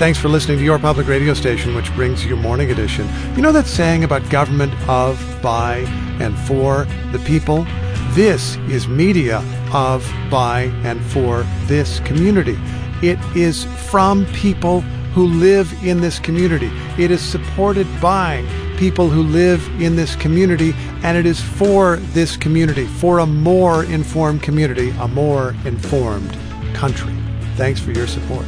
Thanks for listening to your public radio station, which brings you Morning Edition. You know that saying about government of, by, and for the people? This is media of, by, and for this community. It is from people who live in this community. It is supported by people who live in this community, and it is for this community, for a more informed community, a more informed country. Thanks for your support.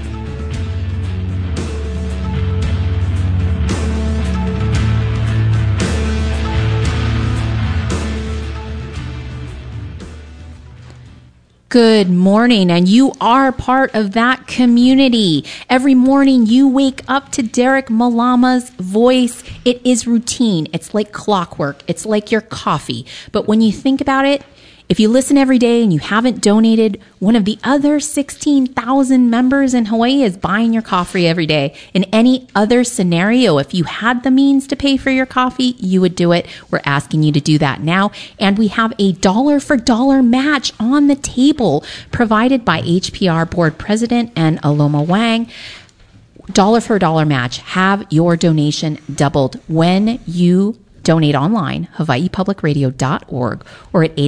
Good morning, and you are part of that community. Every morning you wake up to Derek Malama's voice. It is routine. It's like clockwork. It's like your coffee. But when you think about it, if you listen every day and you haven't donated, one of the other 16,000 members in Hawaii is buying your coffee every day. In any other scenario, if you had the means to pay for your coffee, you would do it. We're asking you to do that now. And we have a dollar-for-dollar match on the table provided by HPR Board President and Aloma Wang. Dollar-for-dollar match. Have your donation doubled when you donate online, hawaiipublicradio.org, or at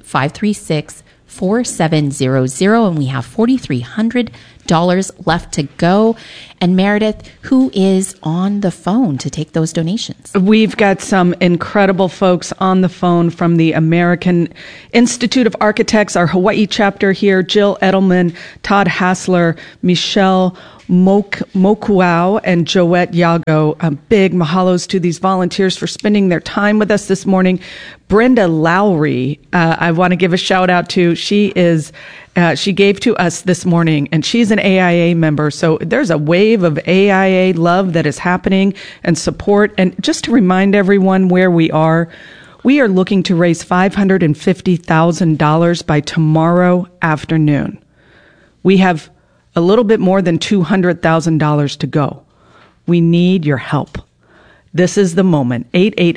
888-536-4700, and we have $4,300 left to go. And Meredith, who is on the phone to take those donations? We've got some incredible folks on the phone from the American Institute of Architects, our Hawaii chapter here, Jill Edelman, Todd Hassler, Michelle Mokuau, and Joette Yago. Big mahalos to these volunteers for spending their time with us this morning. Brenda Lowry, I want to give a shout out to. She gave to us this morning, and she's an AIA member. So there's a wave of AIA love that is happening and support. And just to remind everyone where we are looking to raise $550,000 by tomorrow afternoon. We have a little bit more than $200,000 to go. We need your help. This is the moment.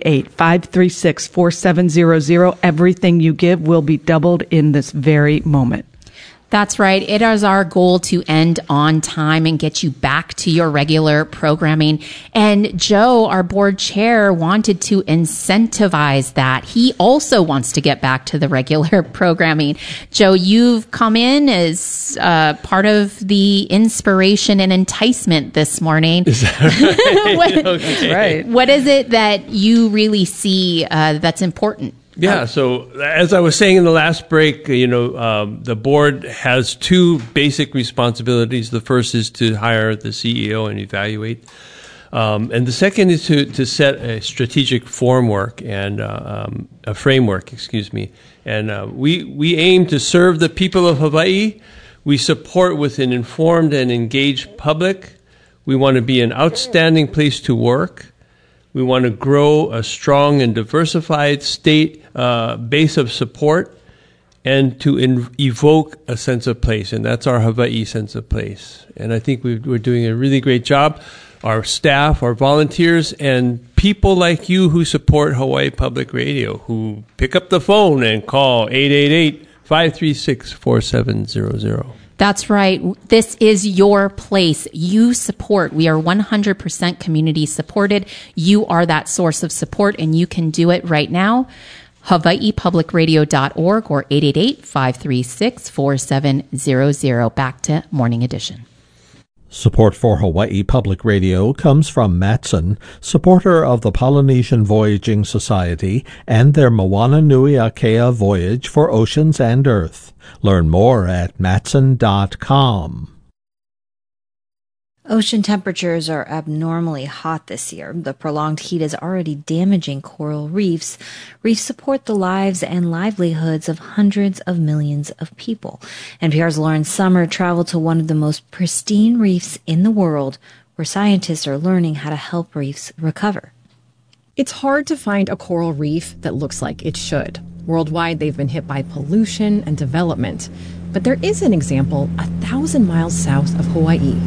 888-536-4700. Everything you give will be doubled in this very moment. That's right. It is our goal to end on time and get you back to your regular programming. And Joe, our board chair, wanted to incentivize that. He also wants to get back to the regular programming. Joe, you've come in as part of the inspiration and enticement this morning. Is that right? That's right. What is it that you really see that's important? Yeah, so as I was saying in the last break, the board has two basic responsibilities. The first is to hire the CEO and evaluate. And the second is to set a strategic framework. And we aim to serve the people of Hawaii. We support with an informed and engaged public. We want to be an outstanding place to work. We want to grow a strong and diversified state base of support, and to evoke a sense of place. And that's our Hawaii sense of place. And I think we're doing a really great job. Our staff, our volunteers, and people like you who support Hawaii Public Radio, who pick up the phone and call 888-536-4700. That's right. This is your place. You support. We are 100% community supported. You are that source of support, and you can do it right now. hawaiipublicradio.org or 888-536-4700. Back to Morning Edition. Support for Hawaii Public Radio comes from Matson, supporter of the Polynesian Voyaging Society and their Moana Nui Akea voyage for oceans and earth. Learn more at matson.com. Ocean temperatures are abnormally hot this year. The prolonged heat is already damaging coral reefs. Reefs support the lives and livelihoods of hundreds of millions of people. NPR's Lauren Summer traveled to one of the most pristine reefs in the world, where scientists are learning how to help reefs recover. It's hard to find a coral reef that looks like it should. Worldwide, they've been hit by pollution and development. But there is an example 1,000 miles south of Hawaii.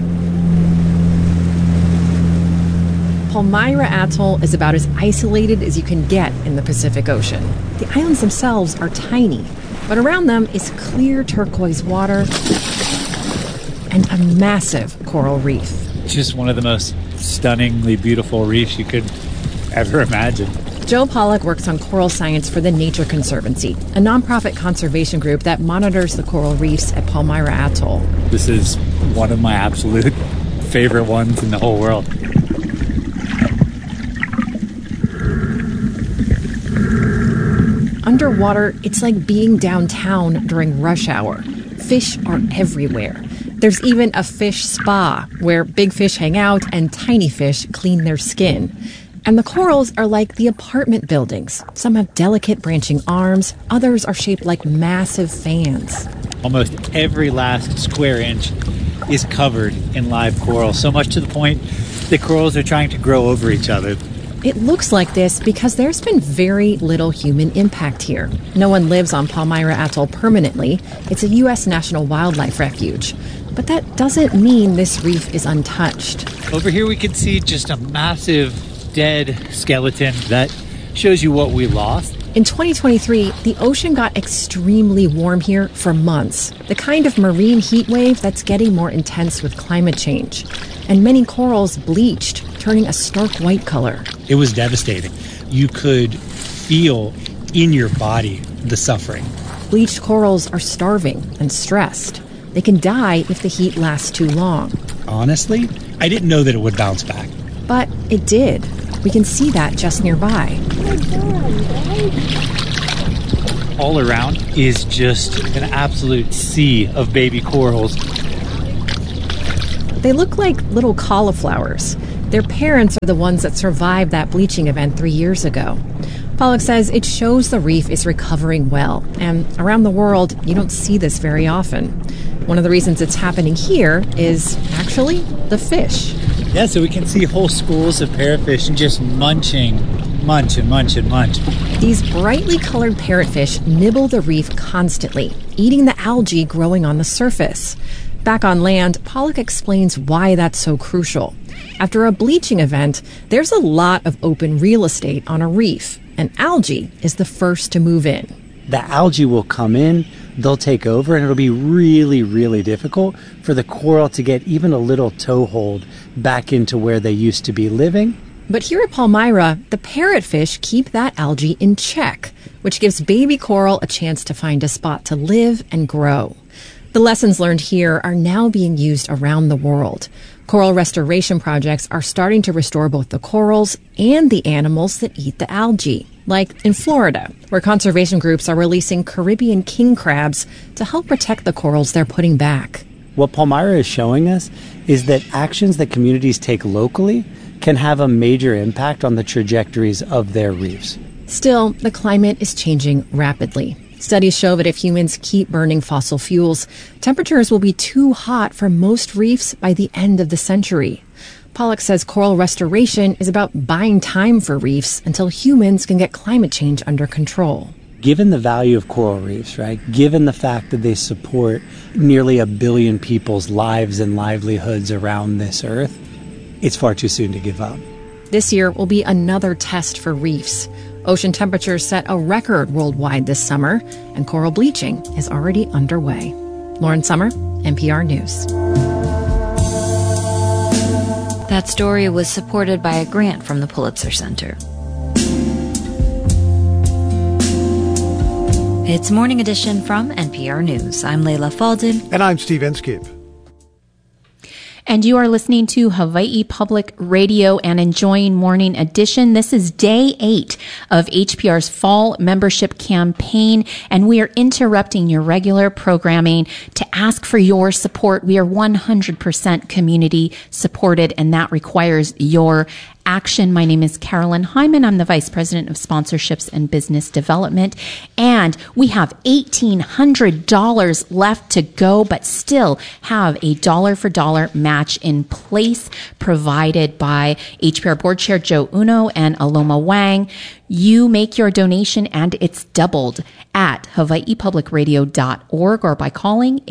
Palmyra Atoll is about as isolated as you can get in the Pacific Ocean. The islands themselves are tiny, but around them is clear turquoise water and a massive coral reef. just one of the most stunningly beautiful reefs you could ever imagine. Joe Pollock works on coral science for the Nature Conservancy, a nonprofit conservation group that monitors the coral reefs at Palmyra Atoll. This is one of my absolute favorite ones in the whole world. Underwater, it's like being downtown during rush hour. Fish are everywhere. There's even a fish spa where big fish hang out and tiny fish clean their skin. And the corals are like the apartment buildings. Some have delicate branching arms, others are shaped like massive fans. Almost every last square inch is covered in live coral, so much to the point that corals are trying to grow over each other. It looks like this because there's been very little human impact here. No one lives on Palmyra Atoll permanently. It's a U.S. National Wildlife Refuge. But that doesn't mean this reef is untouched. Over here we can see just a massive dead skeleton that shows you what we lost. In 2023, the ocean got extremely warm here for months, the kind of marine heat wave that's getting more intense with climate change. And many corals bleached, turning a stark white color. It was devastating. You could feel in your body the suffering. Bleached corals are starving and stressed. They can die if the heat lasts too long. Honestly, I didn't know that it would bounce back. But it did. We can see that just nearby. All around is just an absolute sea of baby corals. They look like little cauliflowers. Their parents are the ones that survived that bleaching event 3 years ago. Pollock says it shows the reef is recovering well, and around the world, you don't see this very often. One of the reasons it's happening here is actually the fish. Yeah, so we can see whole schools of parrotfish just munching, munch and munch and munch. These brightly colored parrotfish nibble the reef constantly, eating the algae growing on the surface. Back on land, Pollock explains why that's so crucial. After a bleaching event, there's a lot of open real estate on a reef, and algae is the first to move in. The algae will come in, they'll take over, and it'll be really, really difficult for the coral to get even a little toehold back into where they used to be living. But here at Palmyra, the parrotfish keep that algae in check, which gives baby coral a chance to find a spot to live and grow. The lessons learned here are now being used around the world. Coral restoration projects are starting to restore both the corals and the animals that eat the algae, like in Florida, where conservation groups are releasing Caribbean king crabs to help protect the corals they're putting back. What Palmyra is showing us is that actions that communities take locally can have a major impact on the trajectories of their reefs. Still, the climate is changing rapidly. Studies show that if humans keep burning fossil fuels, temperatures will be too hot for most reefs by the end of the century. Pollock says coral restoration is about buying time for reefs until humans can get climate change under control. Given the value of coral reefs, right, given the fact that they support nearly 1 billion people's lives and livelihoods around this earth, it's far too soon to give up. This year will be another test for reefs. Ocean temperatures set a record worldwide this summer, and coral bleaching is already underway. Lauren Sommer, NPR News. That story was supported by a grant from the Pulitzer Center. It's Morning Edition from NPR News. I'm Leila Faldin. And I'm Steve Inskeep. And you are listening to Hawaii Public Radio and enjoying Morning Edition. This is day 8 of HPR's fall membership campaign, and we are interrupting your regular programming to ask for your support. We are 100% community supported, and that requires your action. My name is Carolyn Hyman. I'm the Vice President of Sponsorships and Business Development. And we have $1,800 left to go, but still have a dollar-for-dollar match in place provided by HPR Board Chair Joe Uno and Aloma Wang. You make your donation and it's doubled at hawaiipublicradio.org or by calling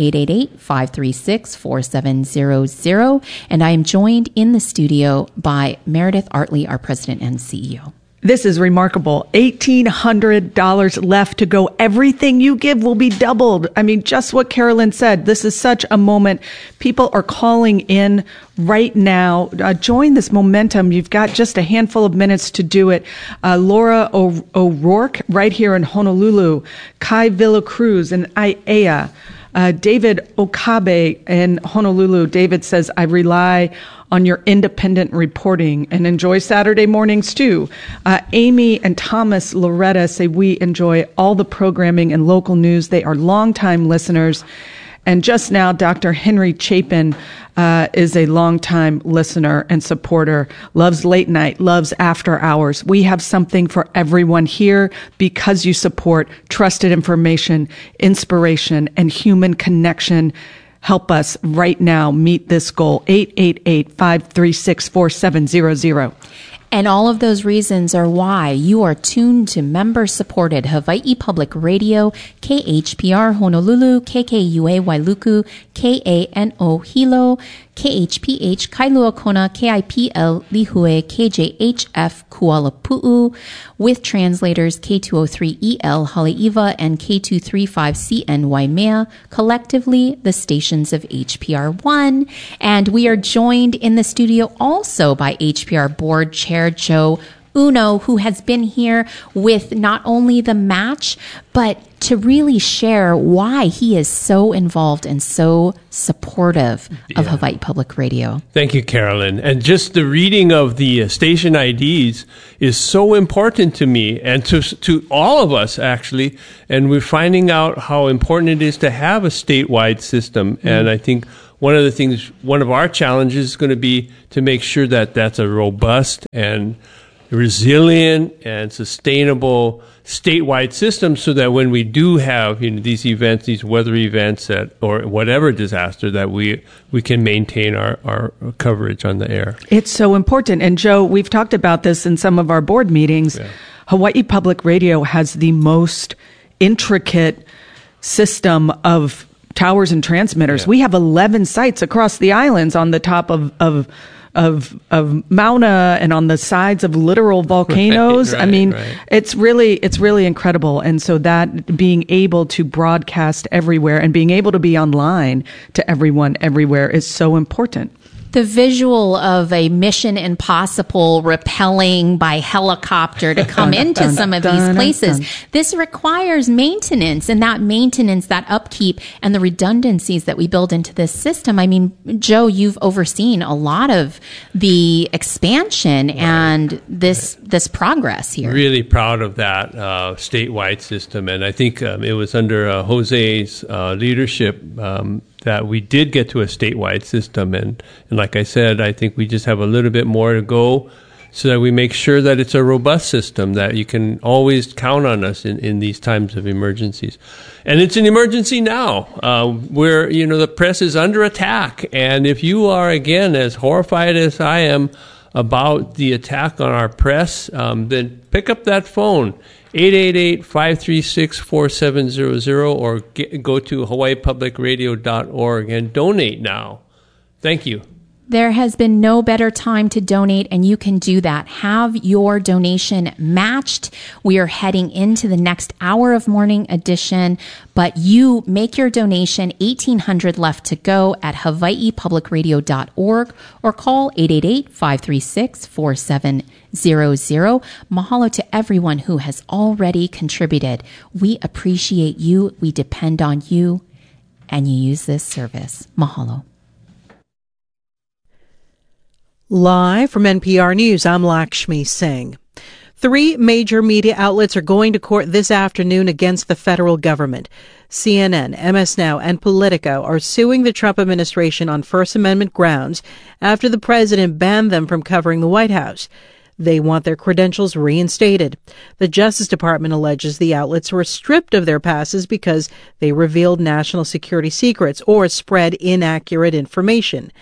888-536-4700. And I am joined in the studio by Meredith Artley, our President and CEO. This is remarkable. $1,800 left to go. Everything you give will be doubled. I mean, just what Carolyn said. This is such a moment. People are calling in right now. Join this momentum. You've got just a handful of minutes to do it. Laura O'Rourke right here in Honolulu. Kai Villacruz in Aiea. David Okabe in Honolulu. David says, I rely on your independent reporting and enjoy Saturday mornings too. Amy and Thomas Loretta say we enjoy all the programming and local news. They are longtime listeners. And just now, Dr. Henry Chapin is a longtime listener and supporter, loves late night, loves after hours. We have something for everyone here because you support trusted information, inspiration, and human connection. Help us right now meet this goal, 888-536-4700. And all of those reasons are why you are tuned to member-supported Hawaii Public Radio, KHPR Honolulu, KKUA Wailuku, KANO Hilo, KHPH Kailua Kona, KIPL Lihue, KJHF Kuala Pu'u, with translators K203EL Haleiwa and K235CN Waimea, collectively the stations of HPR1. And we are joined in the studio also by HPR Board Chair Joe Uno, who has been here with not only the match, but to really share why he is so involved and so supportive of Hawaii Public Radio. Thank you, Carolyn. And just the reading of the station IDs is so important to me and to all of us, actually. And we're finding out how important it is to have a statewide system. Mm-hmm. And I think one of our challenges is going to be to make sure that that's a robust and resilient and sustainable statewide system, so that when we do have these events, these weather events or whatever disaster, that we can maintain our coverage on the air. It's so important. And Joe, we've talked about this in some of our board meetings. Yeah. Hawaii Public Radio has the most intricate system of towers and transmitters. Yeah. We have 11 sites across the islands on the top of Mauna and on the sides of literal volcanoes. Right. It's really incredible. And so that being able to broadcast everywhere and being able to be online to everyone everywhere is so important. The visual of a Mission Impossible rappelling by helicopter to come into some of these places, this requires maintenance, and that maintenance, that upkeep, and the redundancies that we build into this system. I mean, Joe, you've overseen a lot of the expansion and this progress here. Really proud of that statewide system, and I think it was under Jose's leadership that we did get to a statewide system. And like I said, I think we just have a little bit more to go so that we make sure that it's a robust system, that you can always count on us in these times of emergencies. And it's an emergency now, where, the press is under attack. And if you are, again, as horrified as I am about the attack on our press, then pick up that phone, 888-536-4700, or go to hawaiipublicradio.org and donate now. Thank you. There has been no better time to donate, and you can do that. Have your donation matched. We are heading into the next hour of Morning Edition, but you make your donation, $1,800 left to go at hawaiipublicradio.org, or call 888-536-4700. Mahalo to everyone who has already contributed. We appreciate you. We depend on you, and you use this service. Mahalo. Live from NPR News, I'm Lakshmi Singh. 3 major media outlets are going to court this afternoon against the federal government. CNN, MS Now, and Politico are suing the Trump administration on First Amendment grounds after the president banned them from covering the White House. They want their credentials reinstated. The Justice Department alleges the outlets were stripped of their passes because they revealed national security secrets or spread inaccurate information.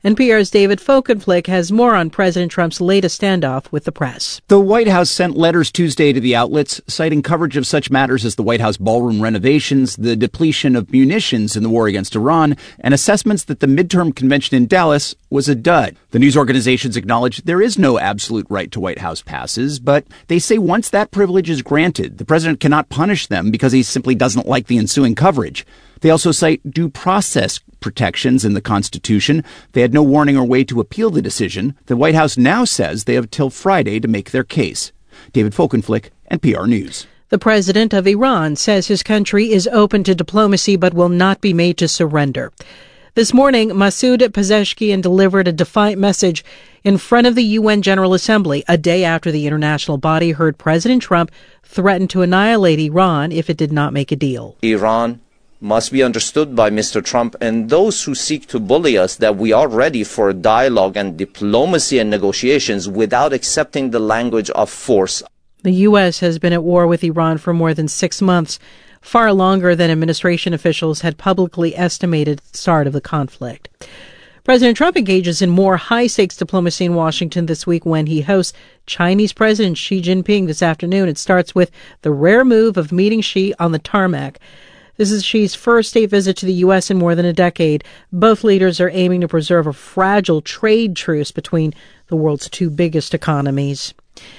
NPR's David Folkenflik has more on President Trump's latest standoff with the press. The White House sent letters Tuesday to the outlets, citing coverage of such matters as the White House ballroom renovations, the depletion of munitions in the war against Iran, and assessments that the midterm convention in Dallas was a dud. The news organizations acknowledge there is no absolute right to White House passes, but they say once that privilege is granted, the president cannot punish them because he simply doesn't like the ensuing coverage. They also cite due process protections in the Constitution. They had no warning or way to appeal the decision. The White House now says they have till Friday to make their case. David Folkenflik, NPR News. The president of Iran says his country is open to diplomacy but will not be made to surrender. This morning, Masoud Pezeshkian delivered a defiant message in front of the UN General Assembly a day after the international body heard President Trump threaten to annihilate Iran if it did not make a deal. Iran must be understood by Mr. Trump and those who seek to bully us that we are ready for dialogue and diplomacy and negotiations without accepting the language of force. The U.S. has been at war with Iran for more than 6 months, far longer than administration officials had publicly estimated at the start of the conflict. President Trump engages in more high-stakes diplomacy in Washington this week when he hosts Chinese President Xi Jinping this afternoon. It starts with the rare move of meeting Xi on the tarmac. This is Xi's first state visit to the U.S. in more than a decade. Both leaders are aiming to preserve a fragile trade truce between the world's two biggest economies.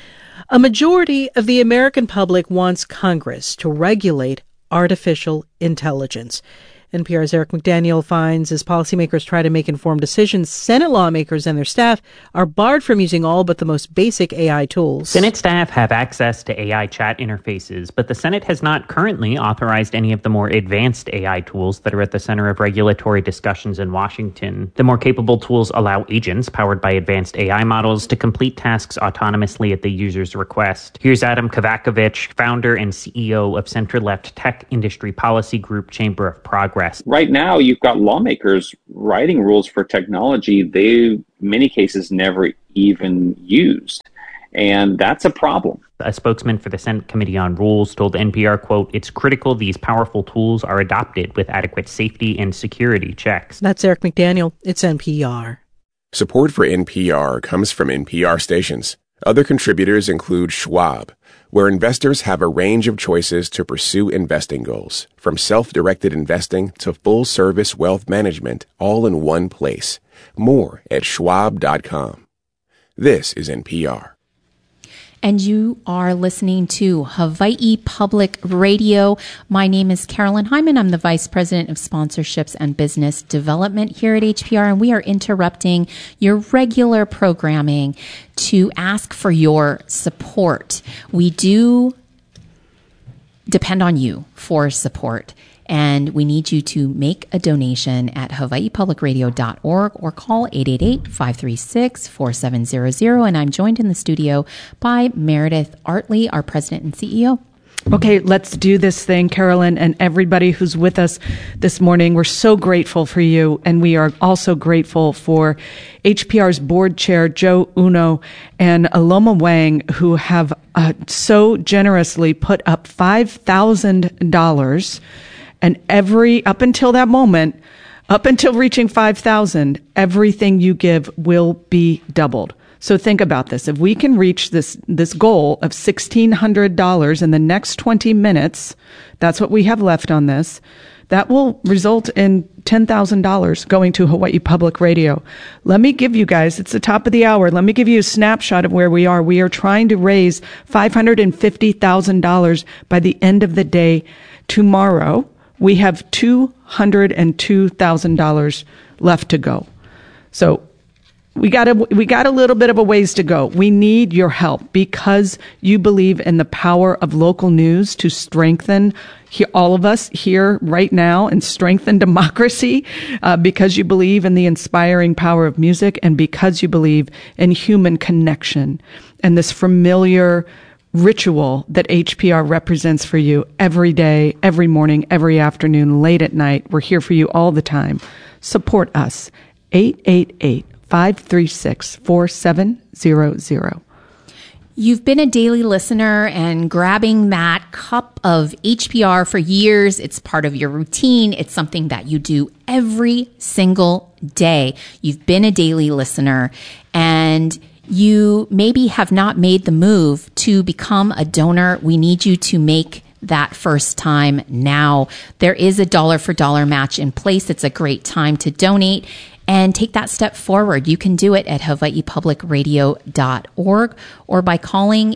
A majority of the American public wants Congress to regulate artificial intelligence. NPR's Eric McDaniel finds as policymakers try to make informed decisions, Senate lawmakers and their staff are barred from using all but the most basic AI tools. Senate staff have access to AI chat interfaces, but the Senate has not currently authorized any of the more advanced AI tools that are at the center of regulatory discussions in Washington. The more capable tools allow agents powered by advanced AI models to complete tasks autonomously at the user's request. Here's Adam Kovakovich, founder and CEO of center-left tech industry policy group Chamber of Progress. Right now, you've got lawmakers writing rules for technology they, in many cases, never even used. And that's a problem. A spokesman for the Senate Committee on Rules told NPR, quote, "It's critical these powerful tools are adopted with adequate safety and security checks." That's Eric McDaniel. It's NPR. Support for NPR comes from NPR stations. Other contributors include Schwab, where investors have a range of choices to pursue investing goals, from self-directed investing to full-service wealth management, all in one place. More at schwab.com. This is NPR. And you are listening to Hawaii Public Radio. My name is Carolyn Hyman. I'm the Vice President of Sponsorships and Business Development here at HPR, and we are interrupting your regular programming to ask for your support. We do depend on you for support, and we need you to make a donation at hawaiipublicradio.org or call 888-536-4700. And I'm joined in the studio by Meredith Artley, our president and CEO. Okay, let's do this thing, Carolyn, and everybody who's with us this morning. We're so grateful for you, and we are also grateful for HPR's board chair, Joe Uno, and Aloma Wang, who have so generously put up $5,000. And up until that moment, up until reaching 5,000, everything you give will be doubled. So think about this. If we can reach this goal of $1,600 in the next 20 minutes, that's what we have left on this. That will result in $10,000 going to Hawaii Public Radio. Let me give you guys, it's the top of the hour, let me give you a snapshot of where we are. We are trying to raise $550,000 by the end of the day tomorrow. We have $202,000 left to go. So we got a little bit of a ways to go. We need your help because you believe in the power of local news to strengthen all of us here right now and strengthen democracy, because you believe in the inspiring power of music and because you believe in human connection and this familiar ritual that HPR represents for you every day, every morning, every afternoon, late at night. We're here for you all the time. Support us. 888-536-4700. You've been a daily listener and grabbing that cup of HPR for years. It's part of your routine. It's something that you do every single day. You've been a daily listener and you maybe have not made the move to become a donor. We need you to make that first time now. There is a $1 for $1 match in place. It's a great time to donate and take that step forward. You can do it at hawaiipublicradio.org or by calling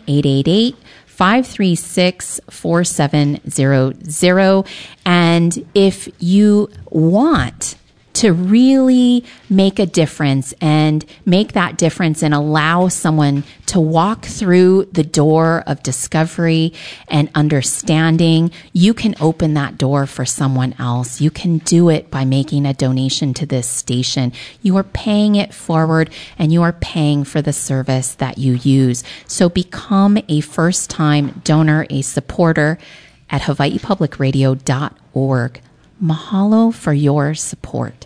888-536-4700. And if you want to really make a difference and make that difference and allow someone to walk through the door of discovery and understanding, you can open that door for someone else. You can do it by making a donation to this station. You are paying it forward and you are paying for the service that you use. So become a first-time donor, a supporter at hawaiipublicradio.org. Mahalo for your support.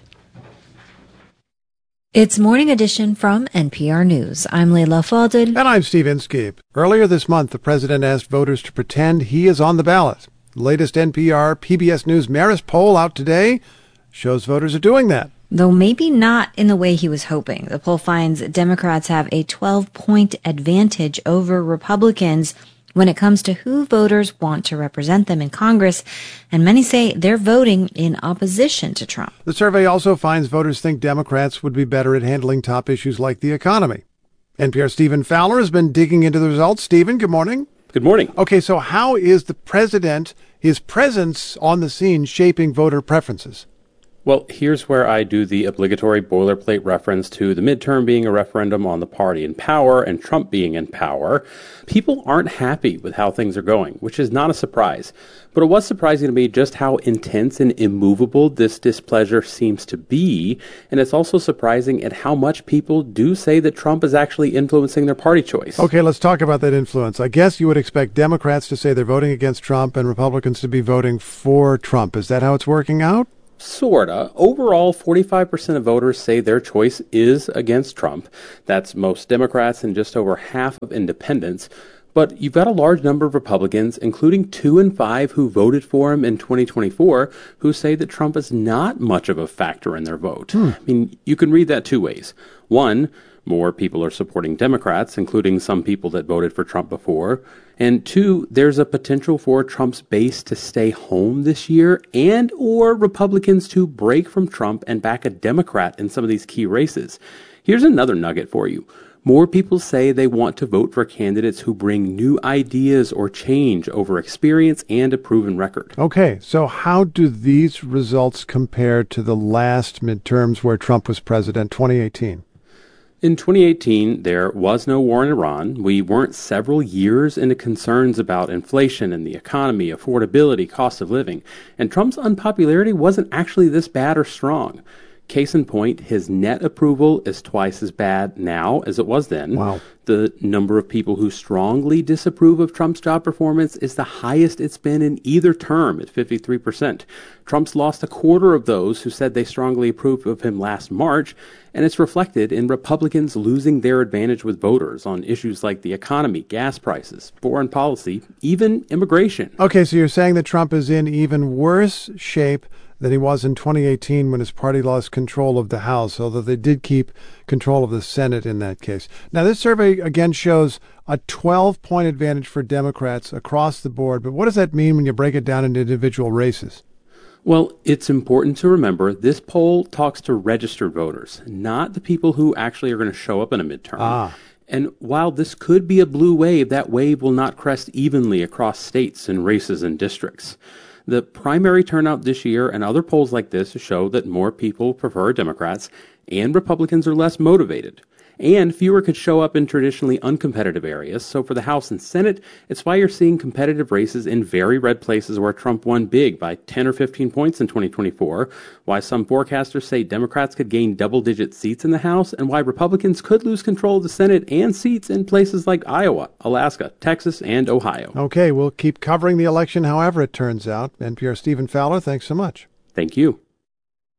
It's Morning Edition from NPR News. I'm Leila Fadel. And I'm Steve Inskeep. Earlier this month, the president asked voters to pretend he is on the ballot. The latest NPR PBS News Marist poll out today shows voters are doing that. Though maybe not in the way he was hoping. The poll finds Democrats have a 12-point advantage over Republicans when it comes to who voters want to represent them in Congress, and many say they're voting in opposition to Trump. The survey also finds voters think Democrats would be better at handling top issues like the economy. NPR's Stephen Fowler has been digging into the results. Stephen, good morning. Good morning. Okay, so how is the president, his presence on the scene, shaping voter preferences? Well, here's where I do the obligatory boilerplate reference to the midterm being a referendum on the party in power and Trump being in power. People aren't happy with how things are going, which is not a surprise. But it was surprising to me just how intense and immovable this displeasure seems to be. And it's also surprising at how much people do say that Trump is actually influencing their party choice. Okay, let's talk about that influence. I guess you would expect Democrats to say they're voting against Trump and Republicans to be voting for Trump. Is that how it's working out? Sorta. Overall, 45% of voters say their choice is against Trump. That's most Democrats and just over half of independents. But you've got a large number of Republicans, including 2 in 5 who voted for him in 2024, who say that Trump is not much of a factor in their vote. I mean, you can read that two ways. One, more people are supporting Democrats, including some people that voted for Trump before. And two, there's a potential for Trump's base to stay home this year and or Republicans to break from Trump and back a Democrat in some of these key races. Here's another nugget for you. More people say they want to vote for candidates who bring new ideas or change over experience and a proven record. Okay, so how do these results compare to the last midterms where Trump was president, 2018? In 2018, there was no war in Iran. We weren't several years into concerns about inflation and the economy, affordability, cost of living. And Trump's unpopularity wasn't actually this bad or strong. Case in point, his net approval is twice as bad now as it was then. Wow. The number of people who strongly disapprove of Trump's job performance is the highest it's been in either term at 53%. Trump's lost a quarter of those who said they strongly approved of him last March, and it's reflected in Republicans losing their advantage with voters on issues like the economy, gas prices, foreign policy, even immigration. Okay, so you're saying that Trump is in even worse shape than he was in 2018 when his party lost control of the House, although they did keep control of the Senate in that case. Now, this survey again shows a 12-point advantage for Democrats across the board, but what does that mean when you break it down into individual races? Well, it's important to remember this poll talks to registered voters, not the people who actually are going to show up in a midterm. And while this could be a blue wave, that wave will not crest evenly across states and races and districts. The primary turnout this year and other polls like this show that more people prefer Democrats and Republicans are less motivated. And fewer could show up in traditionally uncompetitive areas. So for the House and Senate, it's why you're seeing competitive races in very red places where Trump won big by 10 or 15 points in 2024, why some forecasters say Democrats could gain double-digit seats in the House, and why Republicans could lose control of the Senate and seats in places like Iowa, Alaska, Texas, and Ohio. Okay, we'll keep covering the election however it turns out. NPR Stephen Fowler, thanks so much. Thank you.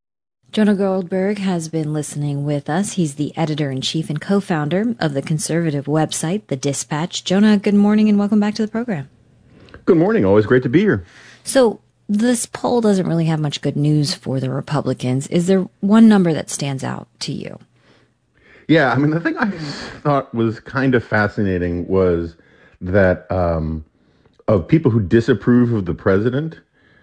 Jonah Goldberg has been listening with us. He's the editor-in-chief and co-founder of the conservative website, The Dispatch. Jonah, good morning and welcome back to the program. Good morning. Always great to be here. So this poll doesn't really have much good news for the Republicans. Is there one number that stands out to you? Yeah, I mean, the thing I thought was kind of fascinating was that of people who disapprove of the president,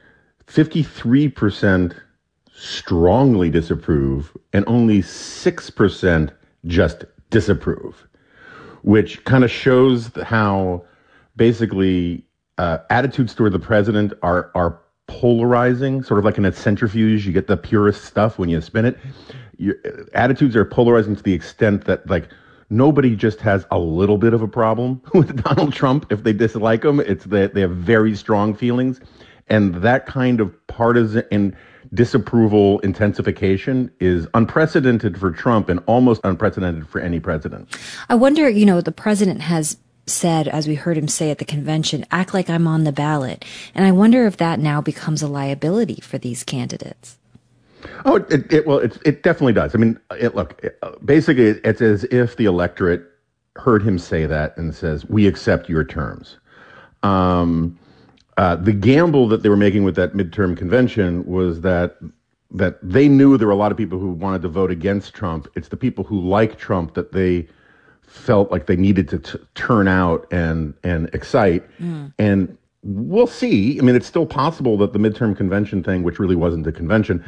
53% strongly disapprove and only 6% just disapprove, which kind of shows how basically attitudes toward the president are polarizing, sort of like in a centrifuge. You get the purest stuff when you spin it. Your attitudes are polarizing to the extent that, like, nobody just has a little bit of a problem with Donald Trump if they dislike him. It's that they have very strong feelings. And that kind of partisan and disapproval intensification is unprecedented for Trump and almost unprecedented for any president. I wonder, the president has said, as we heard him say at the convention, act like I'm on the ballot. And I wonder if that now becomes a liability for these candidates. Oh, it definitely does. I mean, basically, it's as if the electorate heard him say that and says, we accept your terms. The gamble that they were making with that midterm convention was that they knew there were a lot of people who wanted to vote against Trump. It's the people who like Trump that they felt like they needed to turn out and excite. And we'll see. I mean, it's still possible that the midterm convention thing, which really wasn't a convention,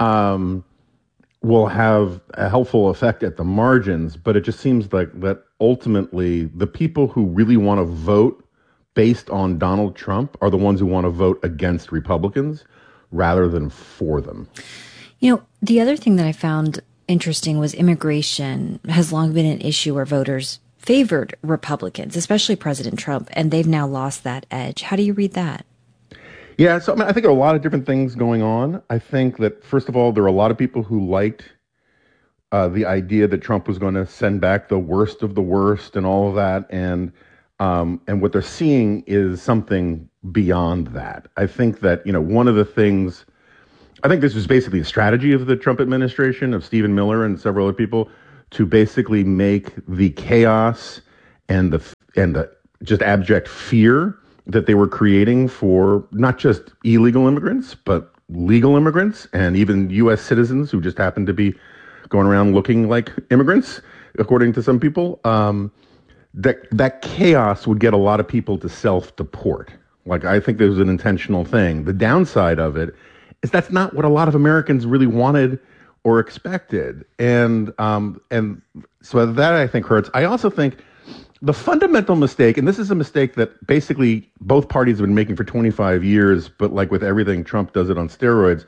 will have a helpful effect at the margins. But it just seems like that ultimately the people who really want to vote based on Donald Trump are the ones who want to vote against Republicans rather than for them. The other thing that I found interesting was immigration has long been an issue where voters favored Republicans, especially President Trump, and they've now lost that edge. How do you read that? Yeah, so I think there are a lot of different things going on. I think that, first of all, there are a lot of people who liked the idea that Trump was going to send back the worst of the worst and all of that, and what they're seeing is something beyond that. I think that, one of the things, I think this was basically a strategy of the Trump administration, of Stephen Miller and several other people, to basically make the chaos and the just abject fear that they were creating for not just illegal immigrants, but legal immigrants and even U.S. citizens who just happen to be going around looking like immigrants, according to some people. That chaos would get a lot of people to self-deport. Like, I think there was an intentional thing. The downside of it is that's not what a lot of Americans really wanted or expected. And so that, I think, hurts. I also think the fundamental mistake, and this is a mistake that basically both parties have been making for 25 years, but like with everything, Trump does it on steroids.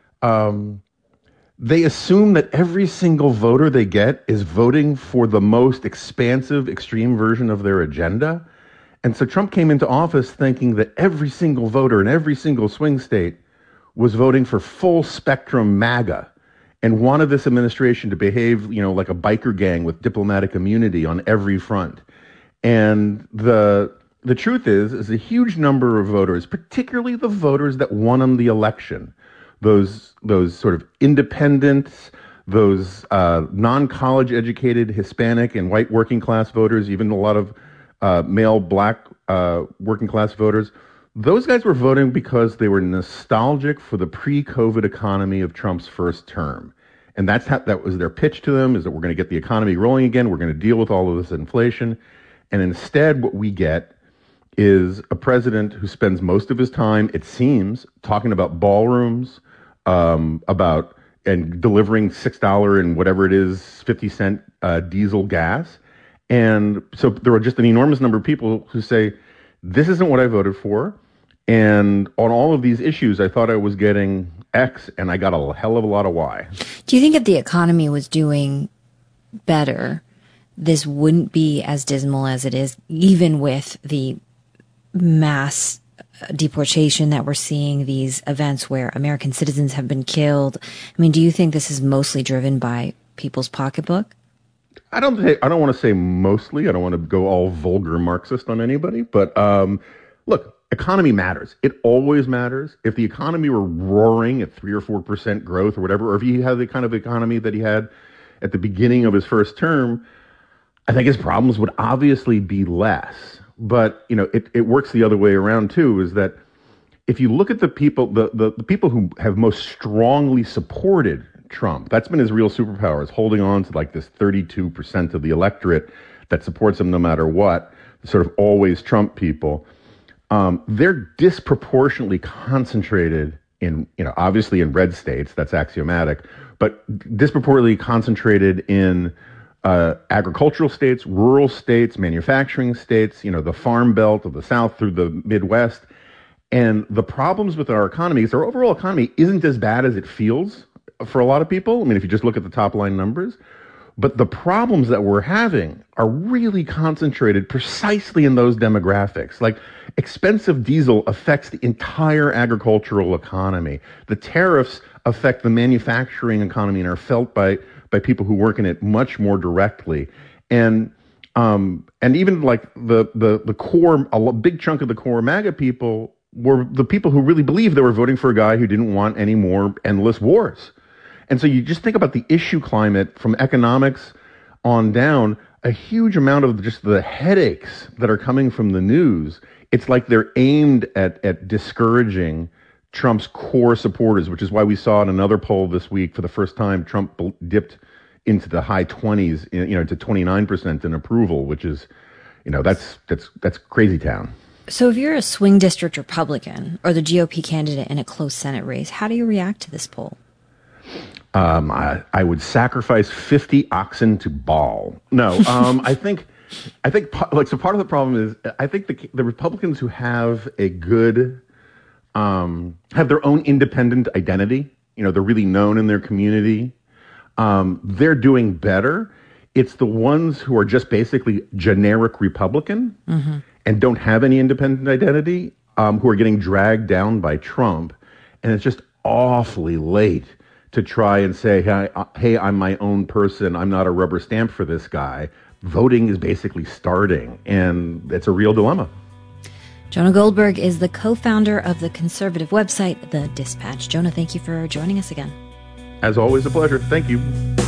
They assume that every single voter they get is voting for the most expansive, extreme version of their agenda. And so Trump came into office thinking that every single voter in every single swing state was voting for full spectrum MAGA and wanted this administration to behave, like a biker gang with diplomatic immunity on every front. And the truth is a huge number of voters, particularly the voters that won him the election, those sort of independents, those non-college educated Hispanic and white working class voters, even a lot of male black working class voters, those guys were voting because they were nostalgic for the pre-COVID economy of Trump's first term. And that was their pitch to them, is that we're going to get the economy rolling again. We're going to deal with all of this inflation. And instead, what we get is a president who spends most of his time, it seems, talking about ballrooms, and delivering $6 and whatever it is, 50-cent diesel gas. And so there are just an enormous number of people who say, this isn't what I voted for. And on all of these issues, I thought I was getting X, and I got a hell of a lot of Y. Do you think if the economy was doing better, this wouldn't be as dismal as it is, even with the mass deportation that we're seeing, these events where American citizens have been killed? I mean, do you think this is mostly driven by people's pocketbook? I don't want to say mostly. I don't want to go all vulgar Marxist on anybody. But look, economy matters. It always matters. If the economy were roaring at 3 or 4% growth or whatever, or if he had the kind of economy that he had at the beginning of his first term, I think his problems would obviously be less. But, it works the other way around too, is that if you look at the people, the people who have most strongly supported Trump, that's been his real superpower, is holding on to like this 32% of the electorate that supports him no matter what, sort of always Trump people. They're disproportionately concentrated in, obviously in red states, that's axiomatic, but disproportionately concentrated in agricultural states, rural states, manufacturing states, the farm belt of the South through the Midwest. And the problems with our economy is our overall economy isn't as bad as it feels for a lot of people. I mean, if you just look at the top line numbers. But the problems that we're having are really concentrated precisely in those demographics. Like, expensive diesel affects the entire agricultural economy. The tariffs affect the manufacturing economy and are felt by people who work in it much more directly. And even like the core, a big chunk of the core MAGA people were the people who really believed they were voting for a guy who didn't want any more endless wars. And so you just think about the issue climate from economics on down, a huge amount of just the headaches that are coming from the news. It's like they're aimed at discouraging Trump's core supporters, which is why we saw in another poll this week, for the first time, Trump dipped into the high 20s, to 29% in approval, which is, that's crazy town. So if you're a swing district Republican or the GOP candidate in a close Senate race, how do you react to this poll? I would sacrifice 50 oxen to Baal. No, I think so part of the problem is I think the Republicans who have a good, have their own independent identity, they're really known in their community, they're doing better. It's the ones who are just basically generic Republican and don't have any independent identity, who are getting dragged down by Trump. And it's just awfully late to try and say, hey, I'm my own person. I'm not a rubber stamp for this guy. Voting is basically starting, and it's a real dilemma. Jonah Goldberg is the co-founder of the conservative website, The Dispatch. Jonah, thank you for joining us again. As always, a pleasure. Thank you.